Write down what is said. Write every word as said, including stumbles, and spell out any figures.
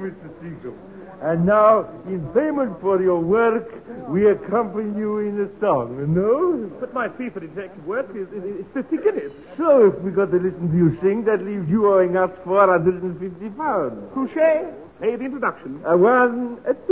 Mister Seagull. And now, in payment for your work, we accompany you in a song, no? But my fee for detective work is, is, is fifty guineas. So, if we got to listen to you sing, that leaves you owing us four hundred fifty pounds. Touché. Pay the introduction. A one, a